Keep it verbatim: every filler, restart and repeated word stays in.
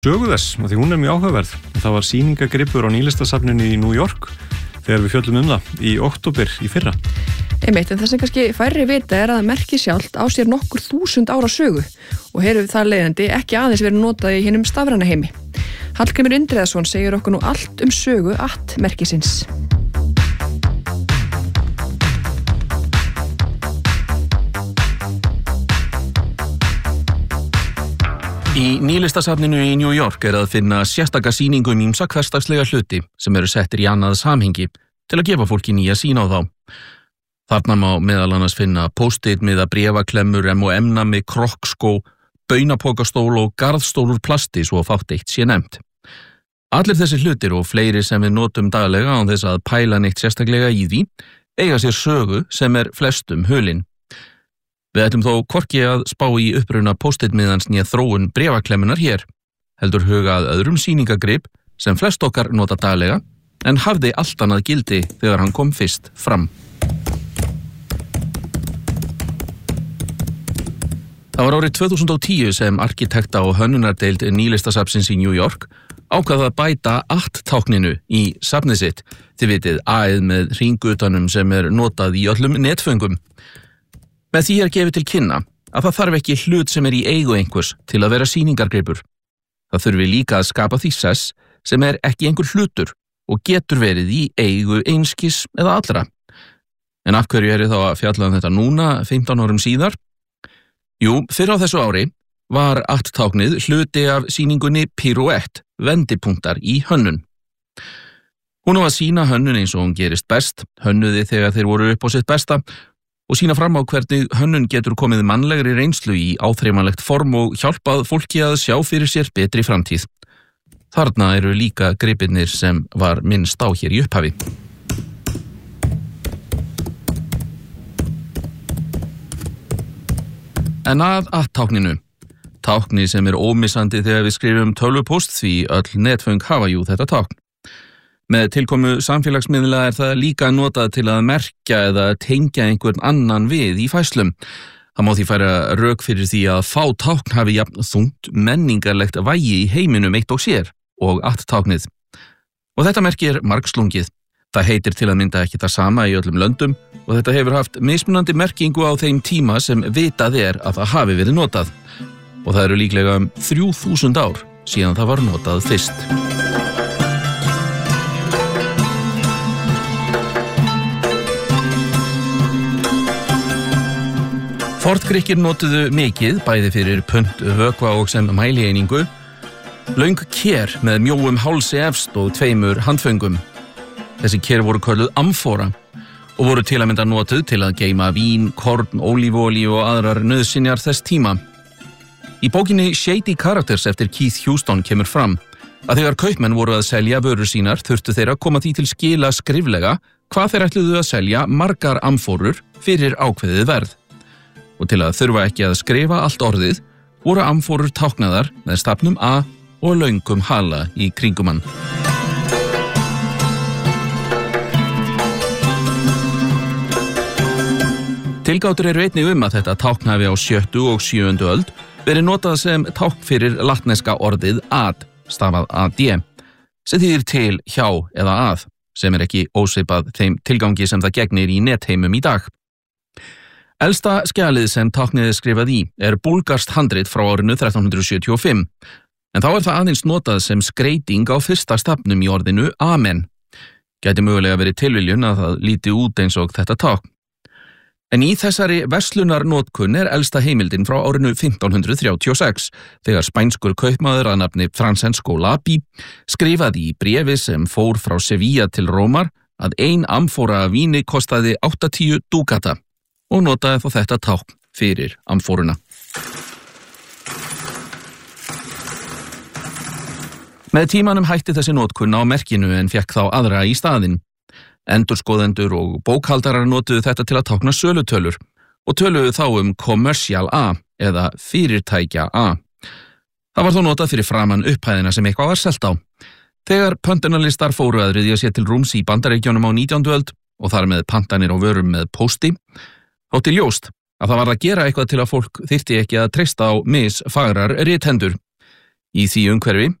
sögu þess, því hún er mjög áhugaverð. Það var sýningagripur á Nýlistasafninu í New York þegar við fjöllum um það í október í fyrra. Einmitt, en það sem kannski færri vita er að merkið sjálft á sér nokkur þúsund ára sögu og hefur það leiðandi ekki aðeins verið notað í hinum stafræna heimi. Hallgrímur Indriðason segir okkur nú allt um sögu at merkisins. Í Nýlistasafninu í New York er að finna sérstaka sýningu um ýmsa hversdagslega hluti sem eru settir í annað samhengi til að gefa fólki nýja sýn á þá. Þarna má meðal annars finna post-it miða bréfaklemmur, M og M-nami, krokkskó, baunapokastól og garðstól úr plasti svo fátt eitt sé nefnt. Allir þessi hlutir og fleiri sem við notum daglega án þess að pæla neitt sérstaklega í því eiga sér sögu sem er flestum hulin. Við ætlum þó hvorki að spá í uppruna post-it miðans né þróun bréfaklemmunar hér, heldur huga að öðrum sýningagrip sem flest okkar nota daglega en hafði allt annað gildi þegar hann kom fyrst fram. Það var árið tvö þúsund og tíu sem arkitekta og hönnunardeild Nýlistasafnsins í New York ákvað að bæta at-tákninu í safnið sitt, þið vitið A-ið með hringutanum sem er notað í öllum netföngum. Með því er gefið til kynna að það þarf ekki hlut sem er í eigu einhvers til að vera sýningargripur. Það þurfi líka að skapa því sess sem er ekki einhver hlutur og getur verið í eigu einskis eða allra. En af hverju er þá að fjalla um þetta núna, fimmtán árum síðar? Jú, fyrr á þessu ári var at-táknið hluti af sýningunni Pirouette, vendipunktar í hönnun. Hún á að sýna hönnun eins og hún gerist best, hönnuði þegar þeir voru upp á sitt besta, og sína fram á hvernig hönnun getur komið mannlegri reynslu í áþreifanlegt form og hjálpað fólki að sjá fyrir sér betri framtíð. Þarna eru líka gripirnir sem var minnst á hér í upphafi. En að at-tákninu. Tákni sem er ómissandi þegar við skrifum tölvupóst því öll netföng hafa jú þetta tákn. Með tilkomu samfélagsmiðla er það líka notað til að merkja eða tengja einhvern annan við í færslum. Það má því færa rök fyrir því að fá tákn hafi jafn þungt menningarlegt vægi í heiminum eitt og sér og at-táknið. Og þetta merkir margslungið. Það heitir til að mynda ekki það sama í öllum löndum og þetta hefur haft mismunandi merkingu á þeim tíma sem vitað er að það hafi verið notað. Og það eru líklega um þrjú þúsund ár síðan það var notað fyrst. Forngrikkir notuðu mikið, bæði fyrir pund, vökva og sem mælieiningu, löng ker með mjóum hálsi efst og tveimur handföngum. Þessi ker voru kölluð amfora og voru til að mynda notuð til að geyma vín, korn, ólífuolíu og aðrar nauðsynjar þess tíma. Í bókinni Shady Characters eftir Keith Houston kemur fram að þegar kaupmenn voru að selja vörur sínar þurftu þeir að koma því til skila skriflega hvað þeir ætluðu að selja margar amforur fyrir ákveðið verð. Og til að þurfa ekki að skrifa allt orðið, voru amforur táknaðar með stafnum A og löngum hala í kringum hann. Tilgátur eru einnig um að þetta tákn hafi á sjöttu og sjöundu öld verið notað sem tákn fyrir latneska orðið ad, stafað ad, sem þýðir til, hjá eða að, sem er ekki ósvipað þeim tilgangi sem það gegnir í netheimum í dag. Elsta skjalið sem táknið er skrifað í er búlgarskt handrit frá árinu þrettán hundruð sjötíu og fimm, en þá er það aðeins notað sem skreyting á fyrsta stafnum í orðinu amen. Gæti mögulega verið tilviljun að það líti út eins og þetta tákn. En í þessari verslunarnotkun er elsta heimildin frá árinu fimmtán hundruð þrjátíu og sex, þegar spænskur kaupmaður að nafni Francesco Lapi skrifaði í bréfi sem fór frá Sevilla til Rómar að ein amfora af víni kostaði áttatíu dúkata. Og notaði þá þetta tákn fyrir amforuna. Með tímanum hætti þessi notkun á merkinu en fékk þá aðra í staðinn. Endurskoðendur og bókhaldarar notuðu þetta til að tákna sölutölur og töluðu þá um commercial A eða fyrirtækja A. Það var þó notað fyrir framan upphæðina sem eitthvað var selt á. Þegar pöntunarlistar fóru að ryðja sér til rúms í Bandaríkjunum á nítjándu öld og þar með pantanir á vörum með pósti, þótti ljóst að það var að gera eitthvað til að fólk þyrfti ekki að treysta á misfagrar rithendur. Í því umhverfi